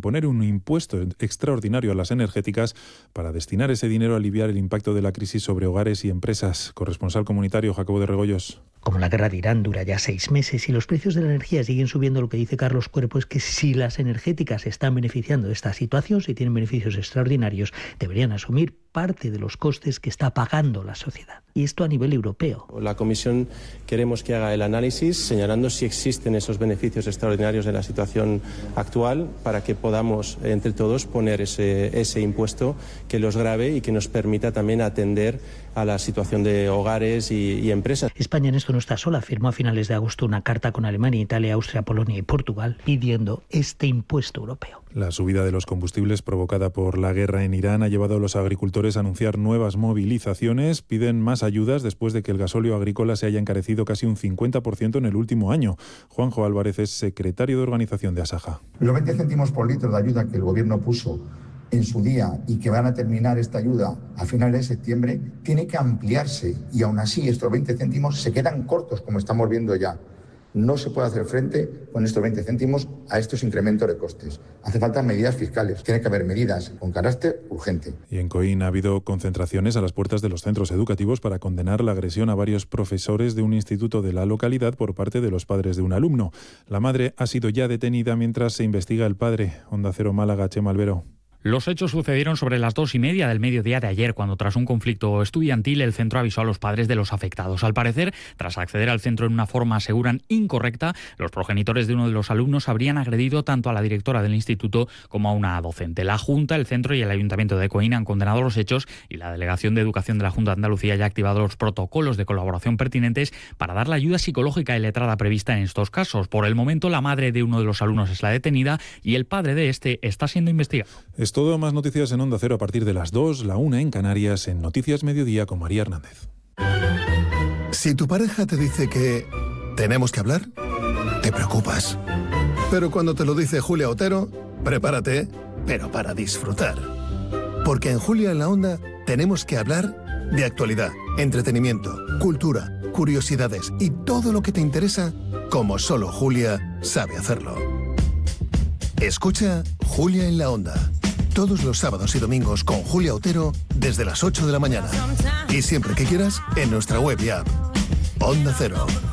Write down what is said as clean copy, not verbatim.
proponer un impuesto extraordinario a las energéticas para destinar ese dinero a aliviar el impacto de la crisis sobre hogares y empresas. Corresponsal comunitario Jacobo de Regoyos. Como la guerra de Irán dura ya 6 meses y los precios de la energía siguen subiendo, lo que dice Carlos Cuerpo es que si las energéticas están beneficiando de esta situación, si tienen beneficios extraordinarios, deberían asumir parte de los costes que está pagando la sociedad. Y esto a nivel europeo. La Comisión queremos que haga el análisis señalando si existen esos beneficios extraordinarios de la situación actual para que podamos entre todos poner ese impuesto que los grave y que nos permita también atender a la situación de hogares y empresas. España en esto no está sola. Firmó a finales de agosto una carta con Alemania, Italia, Austria, Polonia y Portugal pidiendo este impuesto europeo. La subida de los combustibles provocada por la guerra en Irán ha llevado a los agricultores a anunciar nuevas movilizaciones. Piden más ayudas después de que el gasóleo agrícola se haya encarecido casi un 50% en el último año. Juanjo Álvarez es secretario de organización de Asaja. Los 20 céntimos por litro de ayuda que el gobierno puso en su día y que van a terminar esta ayuda a finales de septiembre, tiene que ampliarse y aún así estos 20 céntimos se quedan cortos, como estamos viendo ya. No se puede hacer frente con estos 20 céntimos a estos incrementos de costes. Hace falta medidas fiscales. Tiene que haber medidas con carácter urgente. Y en Coín ha habido concentraciones a las puertas de los centros educativos para condenar la agresión a varios profesores de un instituto de la localidad por parte de los padres de un alumno. La madre ha sido ya detenida mientras se investiga el padre. Onda Cero Málaga, Chema Albero. Los hechos sucedieron sobre las 2:30 del mediodía de ayer, cuando tras un conflicto estudiantil el centro avisó a los padres de los afectados. Al parecer, tras acceder al centro en una forma, aseguran, incorrecta, los progenitores de uno de los alumnos habrían agredido tanto a la directora del instituto como a una docente. La Junta, el centro y el Ayuntamiento de Coín han condenado los hechos y la Delegación de Educación de la Junta de Andalucía ya ha activado los protocolos de colaboración pertinentes para dar la ayuda psicológica y letrada prevista en estos casos. Por el momento, la madre de uno de los alumnos es la detenida y el padre de este está siendo investigado. Es todo, más noticias en Onda Cero a partir de las 2, la 1 en Canarias, en Noticias Mediodía con María Hernández. Si tu pareja te dice que tenemos que hablar, te preocupas. Pero cuando te lo dice Julia Otero, prepárate, pero para disfrutar. Porque en Julia en la Onda tenemos que hablar de actualidad, entretenimiento, cultura, curiosidades y todo lo que te interesa, como solo Julia sabe hacerlo. Escucha Julia en la Onda. Todos los sábados y domingos con Julia Otero desde las 8 de la mañana. Y siempre que quieras en nuestra web y app. Onda Cero,